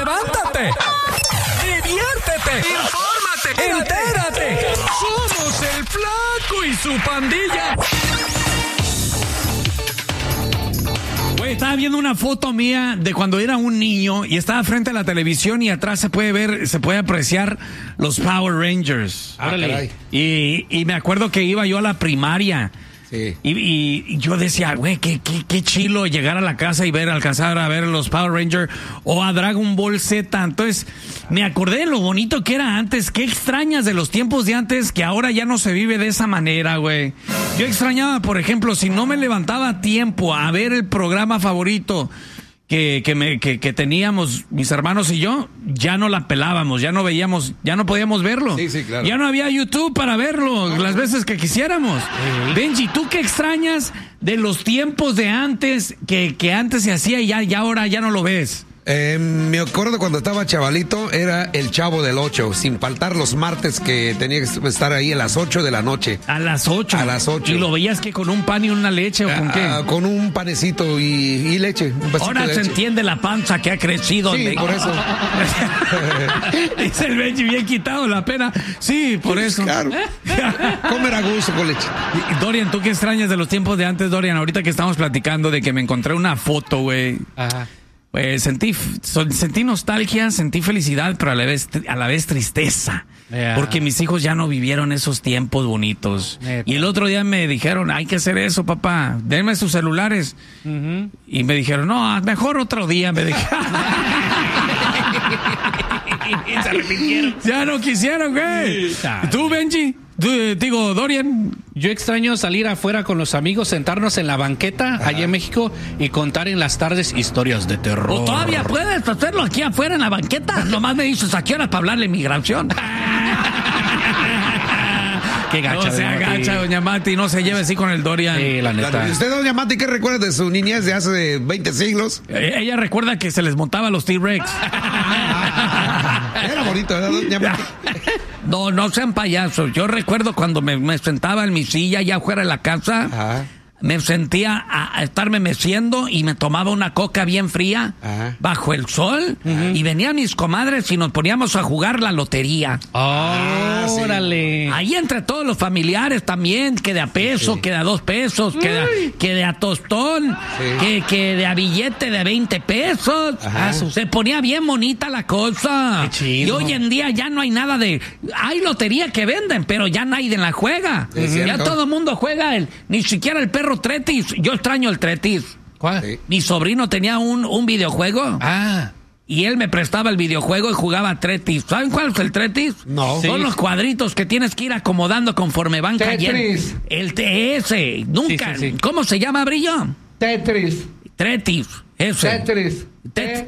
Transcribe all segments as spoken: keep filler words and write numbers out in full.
levántate, diviértete, infórmate, entérate. Somos el Flaco y su pandilla. Güey, estaba viendo una foto mía de cuando era un niño y estaba frente a la televisión y atrás se puede ver, se puede apreciar los Power Rangers. Ah, caray. Y, y me acuerdo que iba yo a la primaria. Sí. Y, y yo decía, güey, qué, qué, qué chilo llegar a la casa y ver, alcanzar a ver los Power Rangers o a Dragon Ball Z. Entonces, me acordé de lo bonito que era antes. Qué extrañas de los tiempos de antes que ahora ya no se vive de esa manera, güey. Yo extrañaba, por ejemplo, si no me levantaba a tiempo a ver el programa favorito que, que, me, que, que teníamos mis hermanos y yo, ya no la pelábamos, ya no veíamos, ya no podíamos verlo. Sí, sí, claro. Ya no había YouTube para verlo las veces que quisiéramos. Sí. Benji, ¿tú qué extrañas de los tiempos de antes que, que antes se hacía y ya, ya ahora ya no lo ves? Eh, me acuerdo cuando estaba chavalito, era el Chavo del Ocho, sin faltar los martes que tenía que estar ahí a las ocho de la noche. A las ocho. A las ocho. ¿Y lo veías que con un pan y una leche o con ah, qué? Ah, con un panecito y, y leche. Un Ahora de se leche. entiende la panza que ha crecido. Sí, de... por eso. Dice el Benji, bien quitado la pena. Sí, por eso. Claro. Comer a gusto con leche. Dorian, ¿tú qué extrañas de los tiempos de antes, Dorian? Ahorita que estamos platicando de que me encontré una foto, güey. Ajá. Pues sentí, sentí nostalgia, sentí felicidad, pero a la vez, a la vez tristeza. Yeah. Porque mis hijos ya no vivieron esos tiempos bonitos. Yeah. Y el otro día me dijeron, hay que hacer eso, papá, denme sus celulares. Uh-huh. Y me dijeron, no, mejor otro día, me dijeron. Se arrepintieron. Ya no quisieron, güey. ¿Tú, Benji? ¿Tú, digo, Dorian? Yo extraño salir afuera con los amigos, sentarnos en la banqueta, ajá, allá en México, y contar en las tardes historias de terror. ¿O todavía puedes hacerlo aquí afuera en la banqueta? Nomás me dices, ¿a qué hora para hablar de migración? Qué gacha, no se agacha, doña Mati, no se lleve así con el Dorian. Sí, la neta. ¿Y usted, doña Mati, qué recuerda de su niñez de hace veinte siglos? Eh, ella recuerda que se les montaba los T-Rex. Era bonito, ¿verdad, doña Mati? No, no sean payasos. Yo recuerdo cuando me, me sentaba en mi silla allá afuera de la casa. Ajá. Me sentía a, a estarme meciendo y me tomaba una coca bien fría. Ajá. Bajo el sol. Ajá. Y venían mis comadres y nos poníamos a jugar la lotería. Oh, órale. Sí. Ahí entre todos los familiares también, que de a peso, sí, que de a dos pesos, que de, que de a tostón, sí, que, que de a billete de veinte pesos. Ajá. Se ponía bien bonita la cosa. Qué chido. Y hoy en día ya no hay nada de... Hay lotería que venden, pero ya nadie la juega. Sí, ya todo el mundo juega, el, ni siquiera el perro Tretis. Yo extraño el Tretis. ¿Cuál? Sí. Mi sobrino tenía un, un videojuego. Ah. Y él me prestaba el videojuego y jugaba Tretis. ¿Saben cuál es el Tretis? No. Son sí, los cuadritos que tienes que ir acomodando conforme van cayendo. Tetris. El T S. Nunca. Sí, sí, sí. ¿Cómo se llama, Brillo? Tetris. Tretis. Ese. Tetris. Tetris.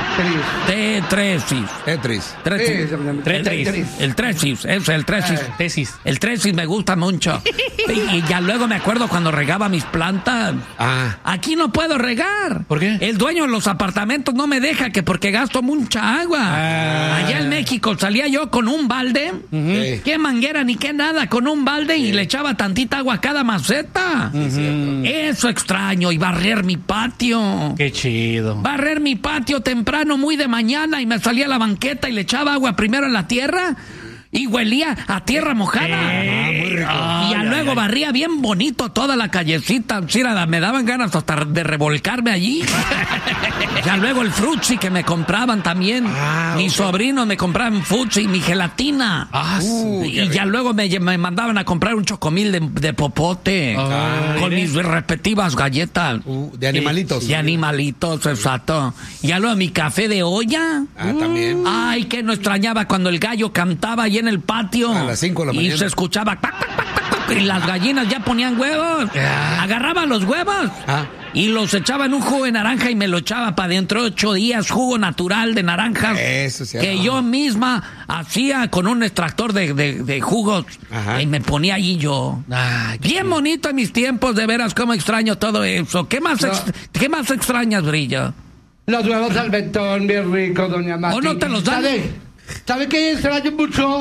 Tetris. Tetris. Tetris. Tetris. El Tresis. Ese es el Tresis. Ah, tesis. El Tresis me gusta mucho. Y ya luego me acuerdo cuando regaba mis plantas. Ah. Aquí no puedo regar. ¿Por qué? El dueño de los apartamentos no me deja, que porque gasto mucha agua. Ah. Allá en México salía yo con un balde. Uh-huh. Qué manguera ni qué nada, con un balde, sí, y le echaba tantita agua a cada maceta. Uh-huh. Eso extraño. Y barrer mi patio. Qué chido. Barrer mi patio temprano, muy de mañana, y me salía a la banqueta y le echaba agua primero en la tierra y huelía a tierra mojada. Ah, muy rico. Y ya luego ay, barría bien bonito toda la callecita. Sí, me daban ganas hasta de revolcarme allí. Ya luego el frutzi que me compraban también. Ah, mis okay, sobrinos me compraban frutzi, mi gelatina. Ah, uh, y ya rico, luego me, me mandaban a comprar un chocomil de, de popote. Ah, con mis respectivas galletas. Uh, de animalitos. De animalitos, exacto. Y ya luego mi café de olla. Ah, también. Ay, que no extrañaba cuando el gallo cantaba ahí en el patio. A las cinco de la y mañana. se escuchaba pac, pac, pac, pac, pac, y las gallinas ya ponían huevos. Ah. Agarraba los huevos. Ah. Y los echaba en un jugo de naranja y me lo echaba para dentro de ocho días, jugo natural de naranjas. Eso sí, que no. yo misma hacía con un extractor de, de, de jugos. Ajá. Y me ponía allí yo. Ay, bien chido, bonito en mis tiempos, de veras, cómo extraño todo eso. ¿Qué más, no. ex, ¿qué más extrañas, Brillo? Los huevos al betón, bien rico, doña Mati. ¿O no te los dan? ¿Sabe? ¿Sabe qué extraño mucho?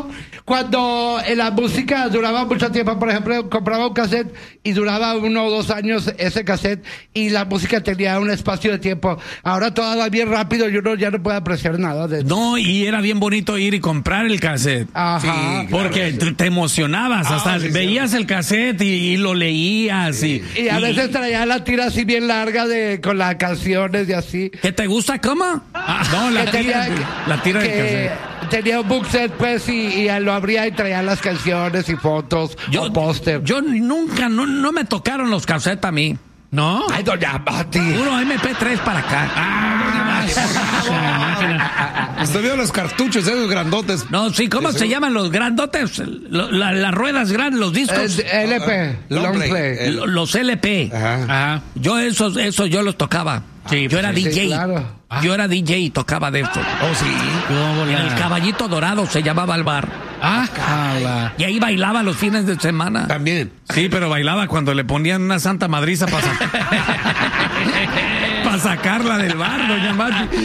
Cuando eh, la música duraba mucho tiempo, por ejemplo, compraba un cassette y duraba uno o dos años ese cassette y la música tenía un espacio de tiempo. Ahora todo va bien rápido y uno ya no puede apreciar nada de eso. No, y era bien bonito ir y comprar el cassette. Ajá. Sí, Porque claro. te, te emocionabas, Ah, hasta sí, veías el cassette y, y lo leías. Y, Y a veces traía la tira así bien larga de con las canciones y así. ¿Qué te gusta? ¿Cómo? Ah, no, la Que tira, tenía- la tira del que cassette. tenía un book set, pues, y, y lo abría y traía las canciones y fotos o póster. Yo nunca, no, no me tocaron los cassettes a mí. ¿No? Ay, doña Mati. Uno M P tres para acá. Ah, Usted vio los cartuchos, esos grandotes. no, sí, ¿cómo se llaman los grandotes? Lo- la- las ruedas grandes, los discos. Eh, L P, Long long play. play. Eh, Lo- los L P. Ajá. Ajá. Yo esos, esos yo los tocaba. Sí, yo era sí, D J. sí, claro. Yo era D J y tocaba de esto. Oh, sí. En el Caballito Dorado se llamaba el bar. Ah, jala. Y ahí bailaba los fines de semana. También. Sí, pero bailaba cuando le ponían una santa madriza para sacar. para sacarla del bar, doña Mati.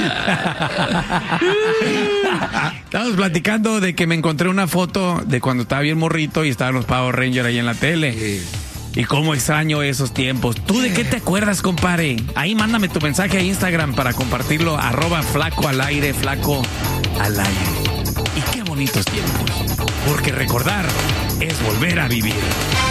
Estamos platicando de que me encontré una foto de cuando estaba bien morrito y estaban los Power Rangers ahí en la tele. Sí. Y cómo extraño esos tiempos. ¿Tú de qué te acuerdas, compadre? Ahí mándame tu mensaje a Instagram para compartirlo. Arroba flaco al aire, flaco al aire. Y qué bonitos tiempos. Porque recordar es volver a vivir.